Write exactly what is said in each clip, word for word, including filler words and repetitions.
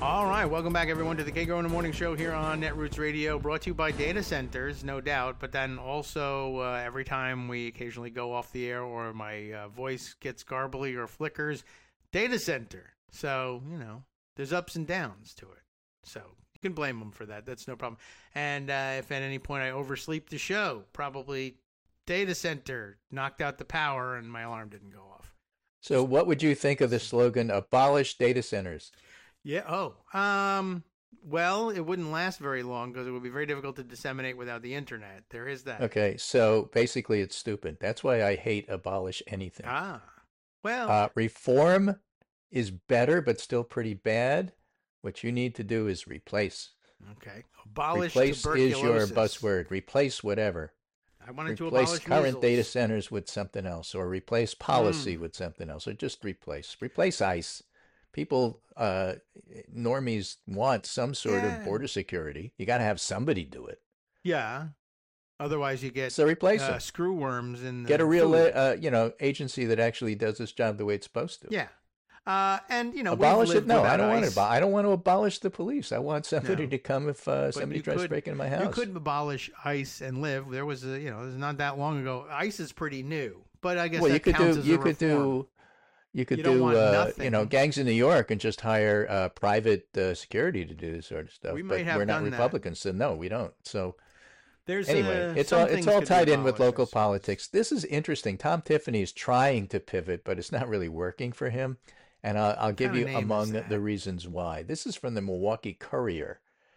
All right, welcome back, everyone, to the K-Grow in the Morning Show here on Netroots Radio, brought to you by data centers, no doubt, but then also uh, every time we occasionally go off the air or my uh, voice gets garbly or flickers, data center. So, you know, there's ups and downs to it. So you can blame them for that. That's no problem. And uh, if at any point I oversleep the show, probably data center knocked out the power and my alarm didn't go off. So what would you think of the slogan, abolish data centers? Yeah. Oh, um, well, it wouldn't last very long because it would be very difficult to disseminate without the internet. There is that. Okay. So basically it's stupid. That's why I hate abolish anything. Ah, well, Uh, reform is better, but still pretty bad. What you need to do is replace. okay. Abolish Replace is tuberculosis. your buzzword. Replace whatever. I wanted to Replace abolish current measles. data centers with something else, or replace policy Mm. with something else, or just replace. Replace ICE. People, uh, normies want some sort Yeah. of border security. You got to have somebody do it. Yeah. Otherwise, you get So replace uh, them. screw worms in the Get a real, food. uh, you know, agency that actually does this job the way it's supposed to. Yeah. Uh, and you know, Abolish we've it? lived No, I without don't want ICE. to. I don't want to abolish the police. I want somebody No. to come if uh, But somebody you tries to could- break into my You house. couldn't abolish ICE and live. There was a, you know, this is not that long ago. ICE is pretty new, but I guess well, that you could counts do. as You a could reform. do. You could You don't do. want Uh, nothing. you know, gangs in New York and just hire uh, private uh, security to do this sort of stuff. We but might have we're not done that. Republicans, so no, we don't. So There's anyway, uh, it's some all it's things all could be tied in with abolished, I local suppose. politics. This is interesting. Tom Tiffany is trying to pivot, but it's not really working for him. And I'll, I'll give kind of you name is among that? the reasons why. This is from the Milwaukee Courier,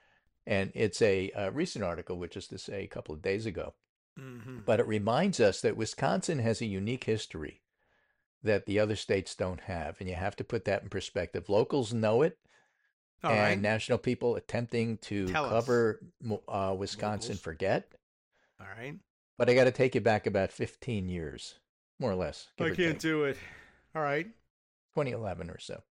and it's a, uh recent article, which is to say a couple of days ago. Mhm. But it reminds us that Wisconsin has a unique history that the other states don't have, and you have to put that in perspective. Locals know it, All and right. national people attempting to Tell us. cover Mo- uh, Wisconsin Locals. forget. All right. But I got to take you back about fifteen years, more or less. Give I or can't take. do it. All right. twenty eleven or so.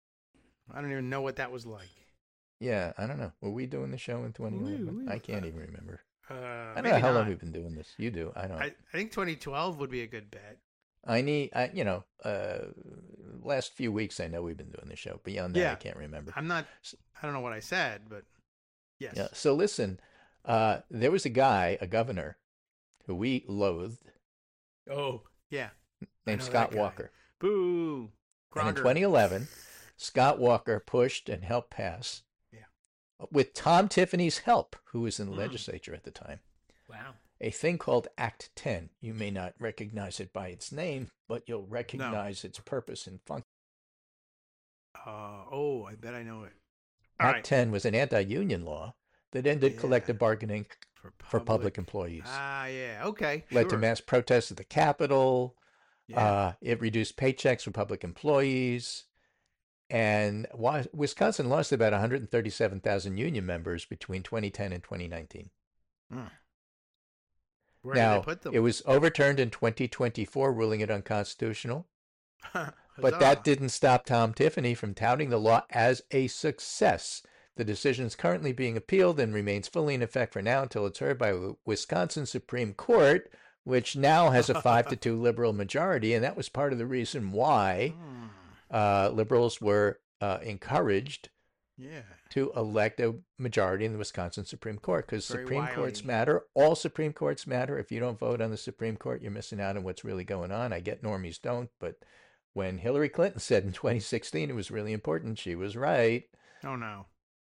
I don't even know what that was like. Yeah, I don't know. Were we doing the show in twenty eleven? We- we- I can't even remember. Uh, I don't maybe know how long not. we've been doing this. You do. I don't. I, I think twenty twelve would be a good bet. I need, I, you know, uh, last few weeks I know we've been doing the show. Beyond that, Yeah. I can't remember. I'm not. I don't know what I said, but yes. Yeah. So listen, uh, there was a guy, a governor, who we loathed, Oh, yeah. named know that Scott guy. Walker. Boo. And in Grogger. twenty eleven, Scott Walker pushed and helped pass, Yeah. with Tom Tiffany's help, who was in the Mm. legislature at the time, Wow. a thing called Act ten. You may not recognize it by its name, but you'll recognize its purpose and function. Uh, oh, I bet I know it. Act All right. ten was an anti-union law that ended Yeah. collective bargaining For public, for public employees. Ah, yeah. Okay. Led to sure. mass protests at the Capitol. Yeah. Uh, it reduced paychecks for public employees. And Wa- Wisconsin lost about one hundred thirty-seven thousand union members between twenty ten and twenty nineteen. Hmm. Where now, did they put them? it was overturned in twenty twenty-four, ruling it unconstitutional. But Huzzah. that didn't stop Tom Tiffany from touting the law as a success. The decision is currently being appealed and remains fully in effect for now until it's heard by the Wisconsin Supreme Court, which now has a five to two liberal majority. And that was part of the reason why Hmm. uh, liberals were uh, encouraged Yeah. to elect a majority in the Wisconsin Supreme Court, because Very Supreme Courts wily. matter. All Supreme Courts matter. If you don't vote on the Supreme Court, you're missing out on what's really going on. I get normies don't, but when Hillary Clinton said in twenty sixteen it was really important, she was right. Oh no.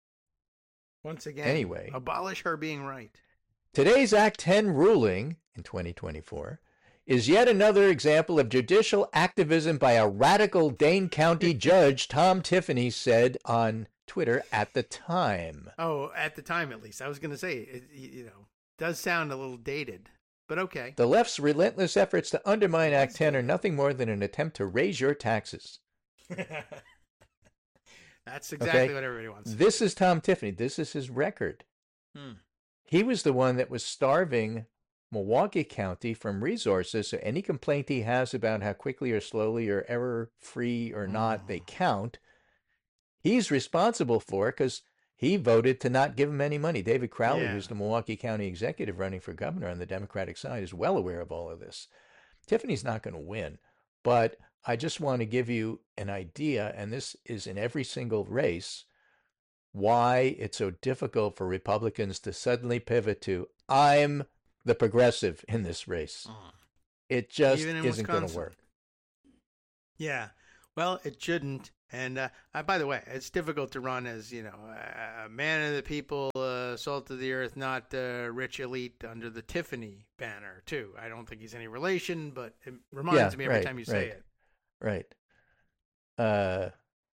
Once again. Anyway. abolish her being right. Today's Act ten ruling in twenty twenty-four is yet another example of judicial activism by a radical Dane County judge, Tom Tiffany said on Twitter at the time. Oh, at the time at least. I was going to say, it, you know, does sound a little dated, but okay. The left's relentless efforts to undermine Act ten are nothing more than an attempt to raise your taxes. That's exactly Okay. what everybody wants. This is Tom Tiffany. This is his record. Hmm. He was the one that was starving Milwaukee County from resources. So any complaint he has about how quickly or slowly or error-free or not they count, he's responsible for it because he voted to not give him any money. David Crowley, Yeah. who's the Milwaukee County executive running for governor on the Democratic side, is well aware of all of this. Tiffany's not going to win, but I just want to give you an idea, and this is in every single race. why it's so difficult for Republicans to suddenly pivot to, I'm the progressive in this race. Uh, It just Even in isn't going to Wisconsin. work. Yeah. Well, it shouldn't. And uh, uh, by the way, it's difficult to run as, you know, a, a man of the people, uh, salt of the earth, not uh, rich elite under the Tiffany banner, too. I don't think he's any relation, but it reminds Yeah, me every right, time you right. say it. Right. Uh,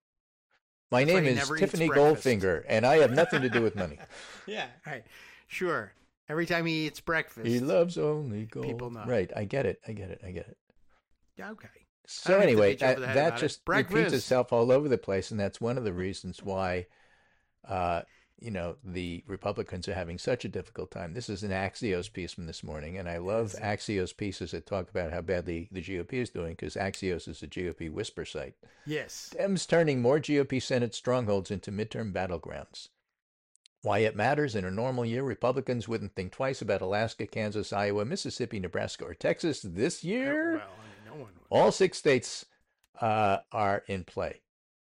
my That's why name he is never eats Tiffany breakfast. Goldfinger, and I have nothing to do with money. Yeah, right. Sure. Every time he eats breakfast. He loves only gold. People know. Right. I get it. I get it. I get it. Yeah, okay. So don't have to anyway, beat you over that, the head that about it. just Breakfast. repeats itself all over the place, and that's one of the reasons why, uh, you know, the Republicans are having such a difficult time. This is an Axios piece from this morning, and I love Is it? Axios pieces that talk about how badly the G O P is doing, because Axios is a G O P whisper site. Yes. Dems turning more G O P Senate strongholds into midterm battlegrounds. Why it matters: in a normal year, Republicans wouldn't think twice about Alaska, Kansas, Iowa, Mississippi, Nebraska, or Texas. This year, Well, I mean, no one would. all six states uh, are in play.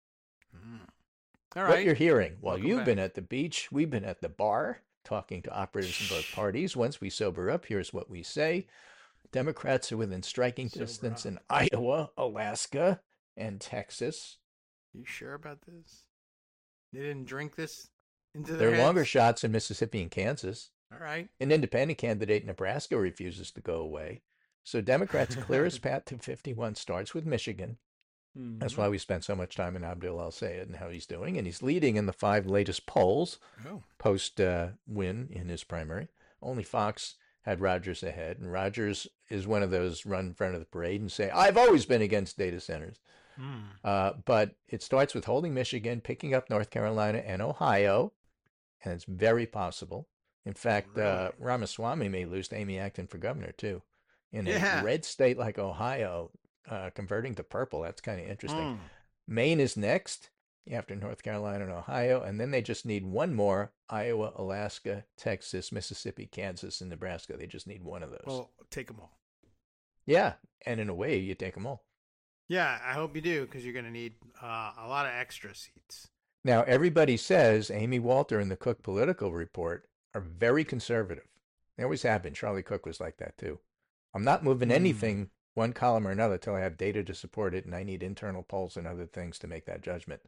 Mm. All What right. you're hearing, while Welcome you've back. been at the beach, we've been at the bar talking to operatives in both parties. Once we sober up, here's what we say. Democrats are within striking Sober distance up. in Iowa, Alaska, and Texas. You sure about this? They didn't drink this into There their are heads? longer shots in Mississippi and Kansas. All right. An independent candidate in Nebraska refuses to go away. So Democrats' clearest path to fifty-one starts with Michigan. That's Mhm. why we spent so much time in Abdul El-Sayed and how he's doing. And he's leading in the five latest polls Oh. post uh, win in his primary. Only Fox had Rogers ahead. And Rogers is one of those run in front of the parade and say, I've always been against data centers. Mm. Uh, but it starts with holding Michigan, picking up North Carolina and Ohio. And it's very possible. In fact, uh, Ramaswamy may lose to Amy Acton for governor, too. In Yeah. a red state like Ohio, uh, converting to purple, that's kind of interesting. Mm. Maine is next after North Carolina and Ohio, and then they just need one more: Iowa, Alaska, Texas, Mississippi, Kansas, and Nebraska. They just need one of those. Well, take them all. Yeah, and in a way, you take them all. Yeah, I hope you do, because you're going to need uh, a lot of extra seats. Now, everybody says Amy Walter and the Cook Political Report are very conservative. They always have been. Charlie Cook was like that, too. I'm not moving Hmm. anything, one column or another, till I have data to support it, and I need internal polls and other things to make that judgment.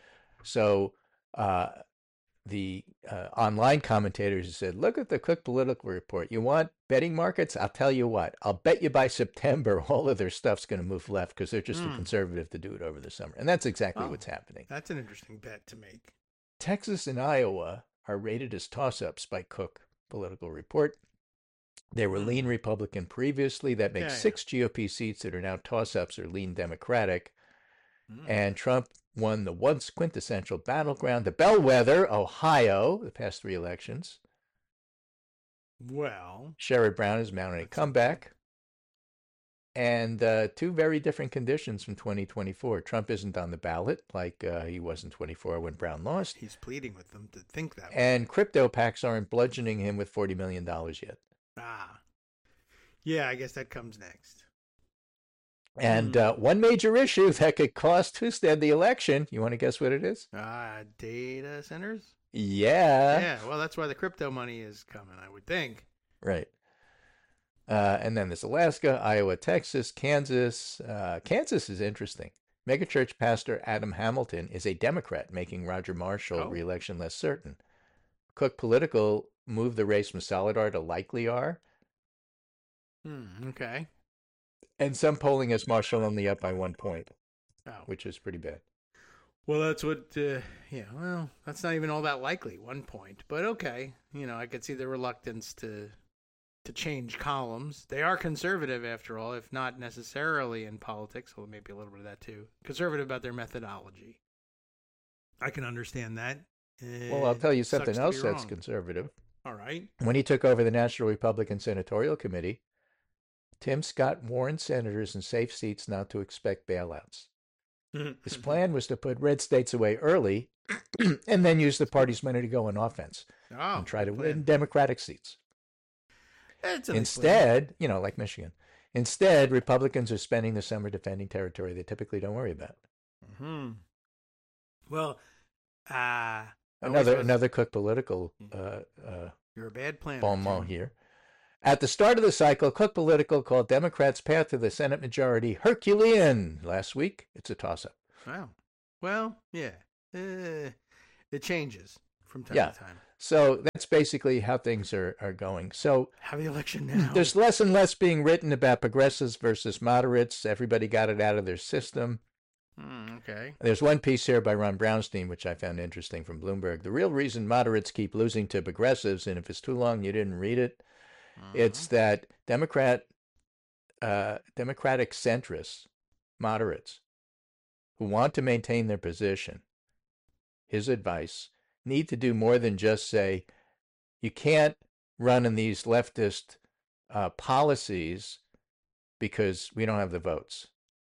So uh, the uh, online commentators said, look at the Cook Political Report. You want betting markets? I'll tell you what. I'll bet you by September all of their stuff's going to move left because they're just too Hmm. conservative to do it over the summer. And that's exactly Oh. what's happening. That's an interesting bet to make. Texas and Iowa are rated as toss-ups by Cook Political Report. They were Hmm. lean Republican previously. That makes Yeah, yeah. six G O P seats that are now toss-ups or lean Democratic. Mm. And Trump won the once quintessential battleground, the bellwether, Ohio, the past three elections. Well, Sherrod Brown is mounting a That's comeback. And uh, two very different conditions from twenty twenty-four. Trump isn't on the ballot like uh, he was in twenty-four when Brown lost. he's pleading with them to think that way. And crypto PACs aren't bludgeoning him with forty million dollars yet. Ah. Yeah, I guess that comes next. And Hmm. uh, one major issue that could cost Husted the election, you want to guess what it is? Uh, data centers? Yeah. Yeah, well, that's why the crypto money is coming, I would think. Right. Uh, and then there's Alaska, Iowa, Texas, Kansas. Uh, Kansas is interesting. Megachurch pastor Adam Hamilton is a Democrat, making Roger Marshall Oh. re-election less certain. Cook Political moved the race from solid R to likely R, Hmm, okay. and some polling has Marshall only up by one point, Oh. which is pretty bad. Well, that's what, uh, yeah, well, that's not even all that likely, one point. But okay, you know, I could see the reluctance to to change columns. They are conservative, after all, if not necessarily in politics, although maybe a little bit of that too. Conservative about their methodology. I can understand that. Well, I'll tell you It sucks something to else be that's wrong. conservative. All right. When he took over the National Republican Senatorial Committee, Tim Scott warned senators in safe seats not to expect bailouts. His plan was to put red states away early and then use the party's money to go on offense Oh, and try to good win plan. Democratic seats. It's a nice Instead, you know, like Michigan, instead, Republicans are spending the summer defending territory they typically don't worry about. plan. Hmm. Well, uh, Always Another was. another Cook political uh, uh, You're a bad planner, bon mot Tim. here. At the start of the cycle, Cook Political called Democrats' path to the Senate majority Herculean. Last week, it's a toss-up. Wow. Well, yeah. Uh, it changes from time Yeah. to time. So that's basically how things are, are going. So Have the election now. there's less and less being written about progressives versus moderates. Everybody got it out of their system. Mm, okay. There's one piece here by Ron Brownstein, which I found interesting from Bloomberg. The real reason moderates keep losing to progressives, and if it's too long, you didn't read it, Uh-huh. it's that Democrat, uh, Democratic centrists, moderates, who want to maintain their position, his advice, need to do more than just say, you can't run in these leftist uh, policies because we don't have the votes.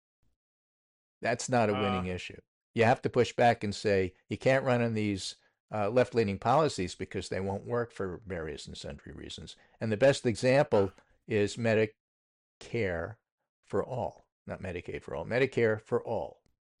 That's not a winning Uh. issue. You have to push back and say, you can't run on these uh, left-leaning policies because they won't work for various and sundry reasons. And the best example is Medicare for all, not Medicaid for all, Medicare for all.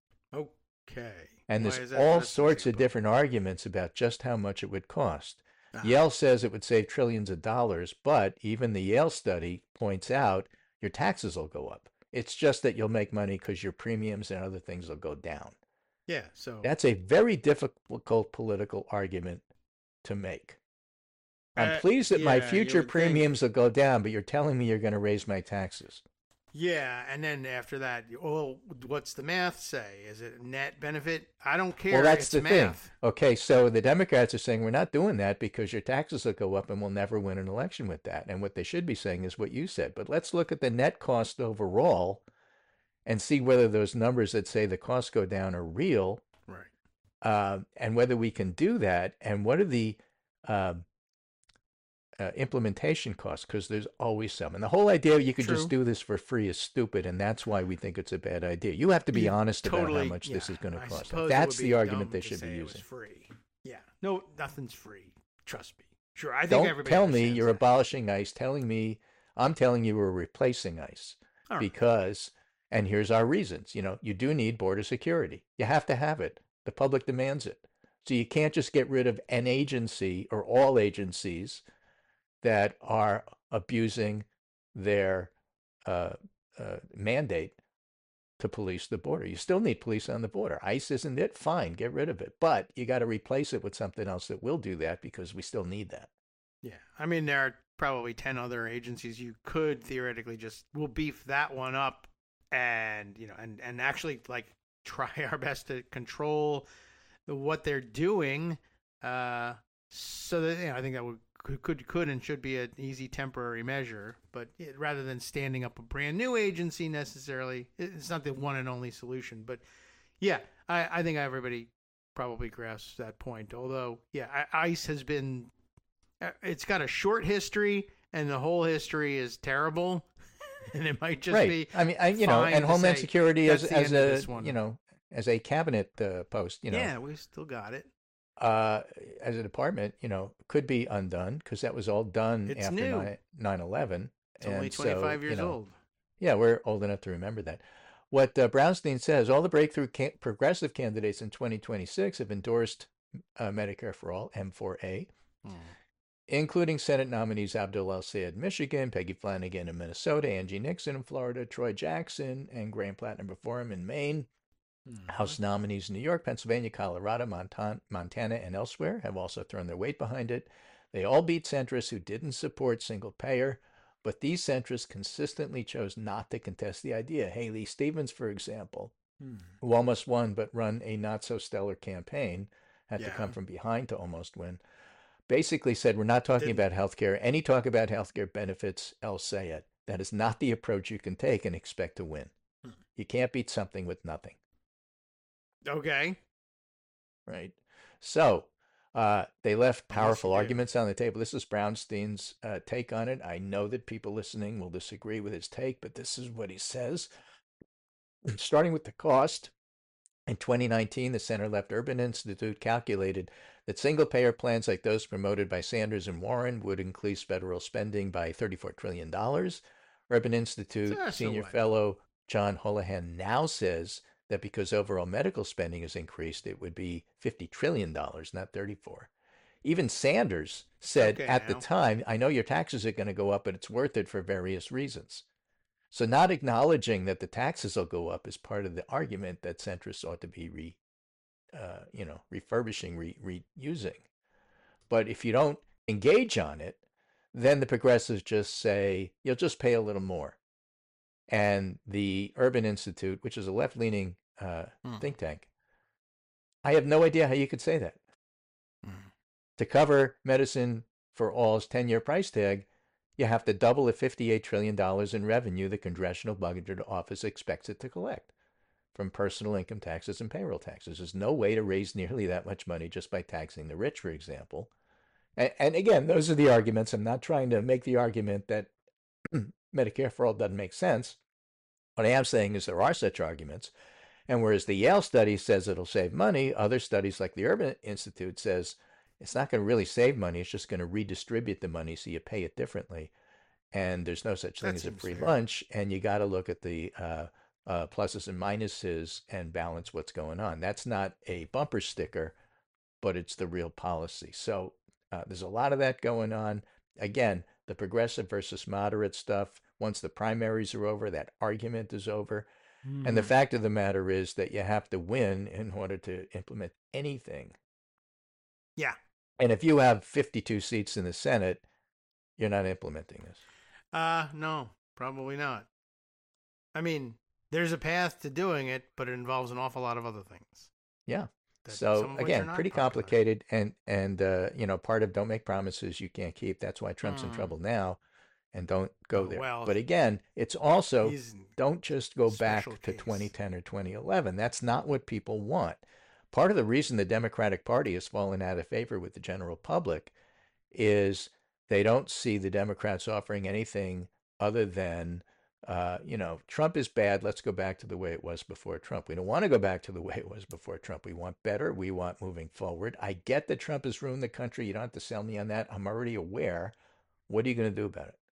Okay. And Why there's is that all the best sorts of example? different arguments about just how much it would cost. Ah. Yale says it would save trillions of dollars, but even the Yale study points out your taxes will go up. It's just that you'll make money because your premiums and other things will go down. Yeah. So That's a very difficult political argument to make. I'm Uh, pleased that my yeah, you future would think. premiums will go down, but you're telling me you're going to raise my taxes. yeah, and then after that, you- well, what's the math say? Is it net benefit? I don't care. Well, that's it's the math. thing. Okay, so the Democrats are saying we're not doing that because your taxes will go up and we'll never win an election with that. And what they should be saying is what you said. But let's look at the net cost overall and see whether those numbers that say the costs go down are real, Right. uh, and whether we can do that, and what are the uh, uh, implementation costs, because there's always some. And the whole idea you could just True. do this for free is stupid, and that's why we think it's a bad idea. You have to be Yeah, honest about how Totally. much this yeah, is going to I cost. suppose it That's would the be argument dumb they to should be say it was using. free. Yeah. No, nothing's free. Trust me. Sure. I think Don't everybody tell me understands you're that. abolishing ICE, telling me I'm telling you we're replacing ICE All right. because, and here's our reasons. You know, you do need border security. You have to have it. The public demands it. So you can't just get rid of an agency or all agencies that are abusing their uh, uh, mandate to police the border. You still need police on the border. ICE isn't it? Fine, get rid of it. But you got to replace it with something else that will do that because we still need that. Yeah. I mean, there are probably ten other agencies you could theoretically just, we'll beef that one up and, you know, and, and actually like try our best to control the, what they're doing. Uh, so that, you know, I think that would, could, could, could and should be an easy temporary measure, but it, rather than standing up a brand new agency necessarily, it's not the one and only solution. But yeah, I, I think everybody probably grasps that point. Although, yeah, I, ICE has been, it's got a short history, and the whole history is terrible, and it might just right. be. I mean, I, you know, fine and to Homeland say, Security as "That's the as end of a this one." you know as a cabinet uh, post, you know, Yeah, we still got it. uh, as a department, you know, could be undone because that was all done It's after new. nine eleven. It's only And so, twenty-five you years know, old. Yeah, we're old enough to remember that. What uh, Brownstein says, all the breakthrough ca- progressive candidates in twenty twenty-six have endorsed uh, Medicare for All, M four A, Hmm. including Senate nominees Abdul El-Sayed, Michigan, Peggy Flanagan in Minnesota, Angie Nixon in Florida, Troy Jackson and Graham Plattner before him in Maine. Mhm. House nominees in New York, Pennsylvania, Colorado, Montan- Montana, and elsewhere have also thrown their weight behind it. They all beat centrists who didn't support single payer, but these centrists consistently chose not to contest the idea. Haley Stevens, for example, Hmm. who almost won but run a not so stellar campaign, had to Yeah. come from behind to almost win, basically said, we're not talking Didn't- about healthcare. Any talk about healthcare benefits, El-Sayed. That is not the approach you can take and expect to win. Hmm. You can't beat something with nothing. Okay. Right. So uh, they left Unless powerful you do. arguments on the table. This is Brownstein's uh, take on it. I know that people listening will disagree with his take, but this is what he says. Starting with the cost, in twenty nineteen, the Center Left Urban Institute calculated that single-payer plans like those promoted by Sanders and Warren would increase federal spending by thirty-four trillion dollars. Urban Institute So- so senior what? fellow John Holohan now says that because overall medical spending has increased, it would be fifty trillion dollars, not thirty-four. Even Sanders said Okay, at the now. time, I know your taxes are going to go up, but it's worth it for various reasons. So not acknowledging that the taxes will go up is part of the argument that centrists ought to be re, uh, you know, refurbishing, re, reusing. But if you don't engage on it, then the progressives just say, you'll just pay a little more. And the Urban Institute, which is a left-leaning uh, Hmm. think tank, I have no idea how you could say that. Hmm. To cover Medicine for All's ten-year price tag, you have to double the fifty-eight trillion dollars in revenue the Congressional Budget Office expects it to collect from personal income taxes and payroll taxes. There's no way to raise nearly that much money just by taxing the rich, for example. And, and again, those are the arguments. I'm not trying to make the argument that Medicare for All doesn't make sense. What I am saying is there are such arguments. And whereas the Yale study says it'll save money, other studies like the Urban Institute says it's not going to really save money. It's just going to redistribute the money so you pay it differently. And there's no such thing That as a seems free fair. lunch. And you got to look at the uh, uh, pluses and minuses and balance what's going on. That's not a bumper sticker, but it's the real policy. So uh, there's a lot of that going on. Again, the progressive versus moderate stuff, once the primaries are over, that argument is over. Hmm. And the fact of the matter is that you have to win in order to implement anything. Yeah. And if you have fifty-two seats in the Senate, you're not implementing this. Uh, no, probably not. I mean, there's a path to doing it, but it involves an awful lot of other things. Yeah. that So some of which are again, not pretty popular. complicated. And, and uh, you know, part of don't make promises you can't keep. That's why Trump's in Hmm. trouble now. And don't go Oh, there. well, But again, it's also He's in don't just go back special to case. twenty ten or twenty eleven. That's not what people want. Part of the reason the Democratic Party has fallen out of favor with the general public is they don't see the Democrats offering anything other than, uh, you know, Trump is bad. Let's go back to the way it was before Trump. We don't want to go back to the way it was before Trump. We want better. We want moving forward. I get that Trump has ruined the country. You don't have to sell me on that. I'm already aware. What are you going to do about it?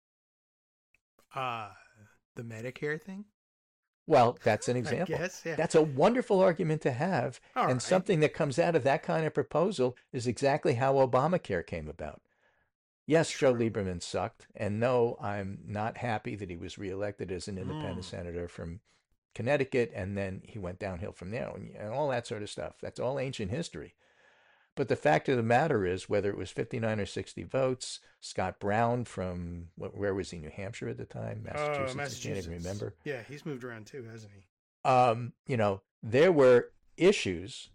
Uh, the Medicare thing? Well, that's an example. I guess, yeah. That's a wonderful argument to have. All and right. something that comes out of that kind of proposal is exactly how Obamacare came about. Yes, Joe True. Lieberman sucked. And no, I'm not happy that he was reelected as an independent Mm. senator from Connecticut. And then he went downhill from there and, and all that sort of stuff. That's all ancient history. But the fact of the matter is, whether it was fifty-nine or sixty votes, Scott Brown from, wh- where was he, New Hampshire at the time? Massachusetts? Uh, I Massachusetts. can't even remember. Yeah, he's moved around too, hasn't he? Um, you know, there were issues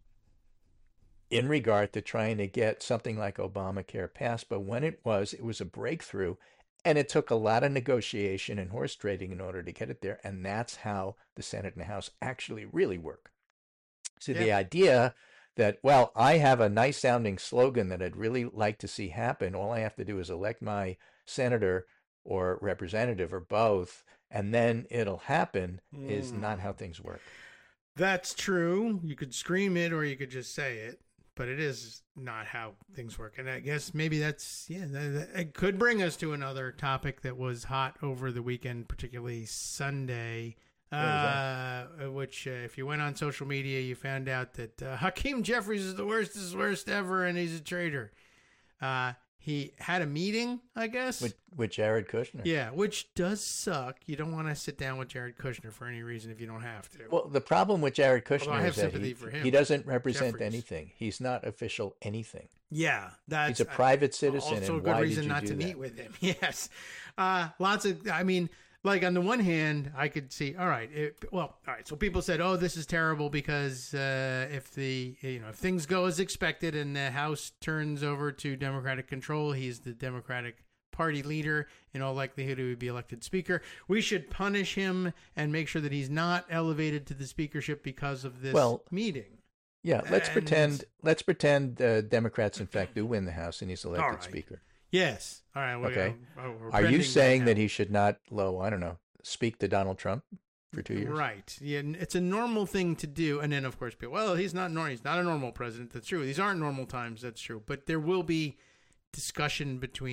in regard to trying to get something like Obamacare passed, but when it was, it was a breakthrough, and it took a lot of negotiation and horse trading in order to get it there, and that's how the Senate and the House actually really work. So the Yeah. idea that, well, I have a nice sounding slogan that I'd really like to see happen. All I have to do is elect my senator or representative or both, and then it'll happen is not Mm. how things work. That's true. You could scream it or you could just say it, but it is not how things work. And I guess maybe that's, yeah, that, that- it could bring us to another topic that was hot over the weekend, particularly Sunday. Uh, which, uh, if you went on social media, you found out that uh, Hakeem Jeffries is the worst, is the worst ever, and he's a traitor. Uh, he had a meeting, I guess. With, with Jared Kushner. Yeah, which does suck. You don't want to sit down with Jared Kushner for any reason if you don't have to. Well, the problem with Jared Although I Kushner have is that sympathy he, for him. he doesn't represent Jeffries. anything. He's not official anything. Yeah, that's He's a private citizen, Also, a and good why reason did you not do to that? meet with him. Yes, uh, lots of. I mean, like on the one hand, I could see. All right, it, well, all right. So people said, "Oh, this is terrible because uh, if the you know if things go as expected and the House turns over to Democratic control, he's the Democratic Party leader. In all likelihood, he would be elected Speaker. We should punish him and make sure that he's not elevated to the speakership because of this Well, meeting." Yeah, let's And- pretend. Let's pretend uh, Democrats, in fact, do win the House, and he's elected All right. Speaker. Yes. All right. We're, Okay. uh, we're Are you bending saying now. that he should not, low, I don't know, speak to Donald Trump for two years? Right. Yeah, n- it's a normal thing to do. And then, of course, people, well, he's not normal. He's not a normal president. That's true. These aren't normal times. That's true. But there will be discussion between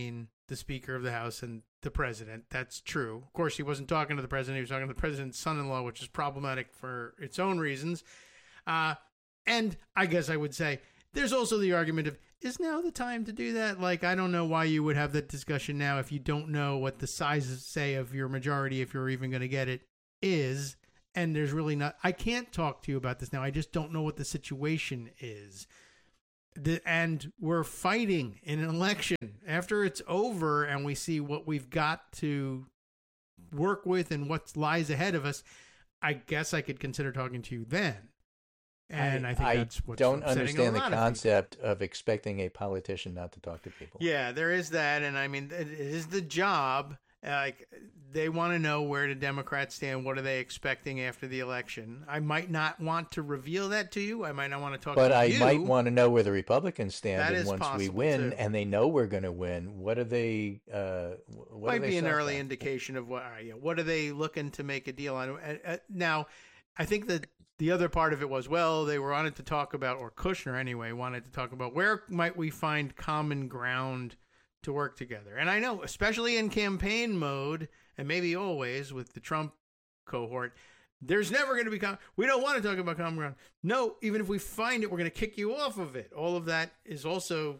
the Speaker of the House and the president. That's true. Of course, he wasn't talking to the president. He was talking to the president's son-in-law, which is problematic for its own reasons. Uh, and I guess I would say there's also the argument of, is now the time to do that? Like, I don't know why you would have that discussion now if you don't know what the size, say, of your majority, if you're even going to get it, is. And there's really not, I can't talk to you about this now. I just don't know what the situation is. The, and we're fighting in an election. After it's over and we see what we've got to work with and what lies ahead of us, I guess I could consider talking to you then. And I, I think I that's what's don't understand the of concept of, of expecting a politician not to talk to people. Yeah, there is that. And I mean, it is the job. Like, they want to know where the Democrats stand. What are they expecting after the election? I might not want to reveal that to you. I might not want to talk but to I you. But I might want to know where the Republicans stand. That and is once we possible, win too. and they know we're going to win, what are they uh, what Might are they be an self early at? indication of what, uh, what are they looking to make a deal on. Uh, uh, now, I think that the other part of it was, well, they were on it to talk about, or Kushner anyway, wanted to talk about where might we find common ground to work together. And I know, especially in campaign mode, and maybe always with the Trump cohort, there's never going to be, com- we don't want to talk about common ground. No, even if we find it, we're going to kick you off of it. All of that is also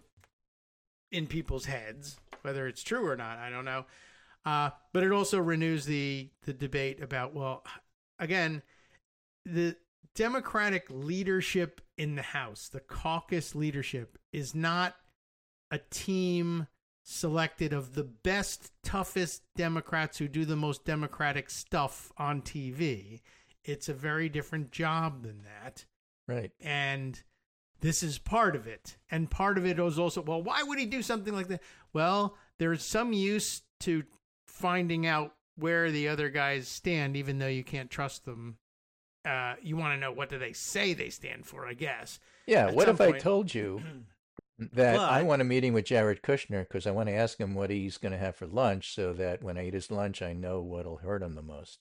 in people's heads, whether it's true or not, I don't know. Uh, but it also renews the the debate about, well, again, the Democratic leadership in the House, the caucus leadership, is not a team selected of the best, toughest Democrats who do the most Democratic stuff on T V. It's a very different job than that. Right. And this is part of it. And part of it was also, well, why would he do something like that? Well, there's some use to finding out where the other guys stand, even though you can't trust them. Uh, you want to know, what do they say they stand for, I guess. Yeah. At What some if I point- told you that But- I want a meeting with Jared Kushner because I want to ask him what he's going to have for lunch so that when I eat his lunch, I know what'll hurt him the most.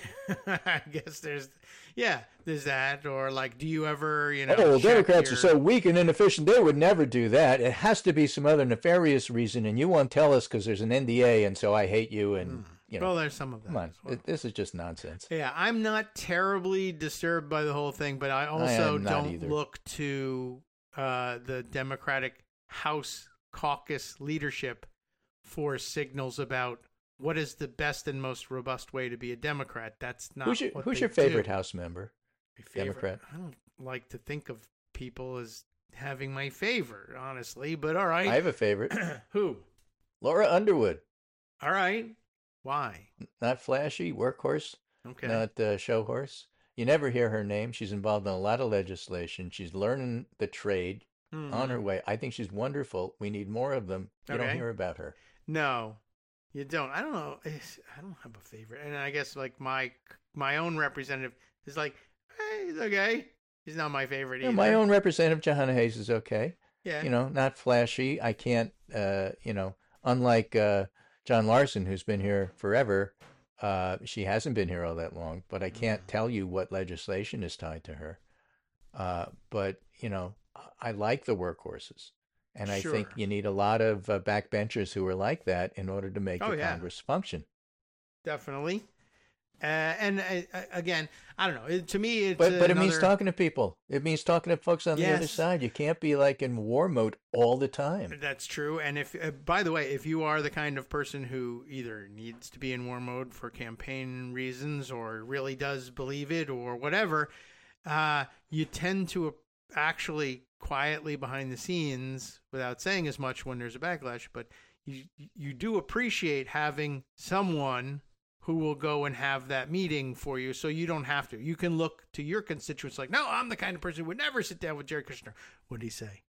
I guess there's, yeah, there's that. Or like, do you ever, you know, Oh, check Democrats your- are so weak and inefficient. They would never do that. It has to be some other nefarious reason, and you won't tell us because there's an N D A, and so I hate you. And you know, Well, there's some of that. come on, as well. it- this is just nonsense. Yeah, I'm not terribly disturbed by the whole thing, but I also am not don't either. look to uh, the Democratic House caucus leadership for signals about what is the best and most robust way to be a Democrat. That's not Who's your, what who's they your favorite do. House member? My favorite- Democrat? I don't like to think of people as having my favor, honestly, but all right. I have a favorite. Who? Laura Underwood. All right. Why? Not flashy, workhorse, Okay. not uh, show horse. You never hear her name. She's involved in a lot of legislation. She's learning the trade Hmm. on her way. I think she's wonderful. We need more of them. You Okay. don't hear about her. No, you don't. I don't know. It's- I don't have a favorite, and I guess like my my own representative is like, hey, he's okay. He's not my favorite Yeah, either. my own representative, Johanna Hayes, is okay. yeah. You know, not flashy. I can't, uh, you know, unlike uh, John Larson, who's been here forever, uh, she hasn't been here all that long, but I can't tell you what legislation is tied to her. Uh, but, you know, I like the workhorses. And I think Sure. you need a lot of uh, backbenchers who are like that in order to make Oh, the yeah. Congress function. Definitely. Uh, and uh, uh, again, I don't know. It, to me, it's But but it means another- talking to people. It means talking to folks on the other Yes. side. You can't be like in war mode all the time. That's true. And if, uh, by the way, if you are the kind of person who either needs to be in war mode for campaign reasons or really does believe it or whatever, uh, you tend to actually quietly behind the scenes, without saying as much when there's a backlash, but you you do appreciate having someone who will go and have that meeting for you, so you don't have to. You can look to your constituents like, no, I'm the kind of person who would never sit down with Jared Kushner. What did he say?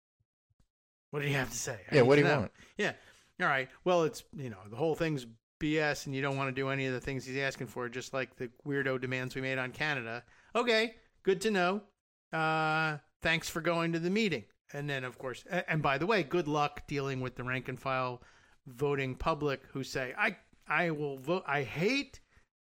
What did he have to say? I Yeah, need what to do you know. want? Yeah. All right. Well, it's, you know, the whole thing's B S and you don't want to do any of the things he's asking for, just like the weirdo demands we made on Canada. Okay. Good to know. Uh, thanks for going to the meeting. And then, of course, a- and by the way, good luck dealing with the rank and file voting public who say, I, I will vote. I hate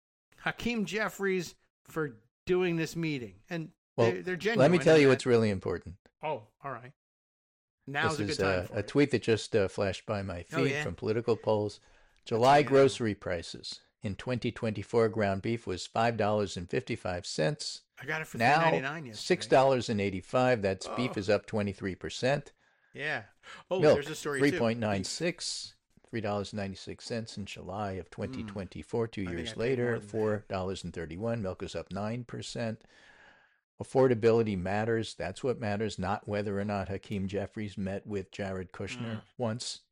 Hakeem Jeffries for doing this meeting. And Well, they're, they're genuine. Let me tell in you that- what's really important. Oh, all right. Now's This a is good time a, for a it. tweet that just uh, flashed by my feed Oh, yeah? from Political Polls. July me know. grocery prices in twenty twenty-four: ground beef was five dollars and fifty-five cents. I got it for three Now ninety-nine yesterday. six dollars and eighty-five cents. That's Oh. beef is up twenty-three percent. Yeah. Oh, Milk, there's a story three too. point nine six, three dollars and ninety-six cents in July of twenty twenty-four. Two I think years I paid later, more than that. four dollars and thirty-one cents. Milk is up nine percent. Affordability matters. That's what matters, not whether or not Hakeem Jeffries met with Jared Kushner Mm. once.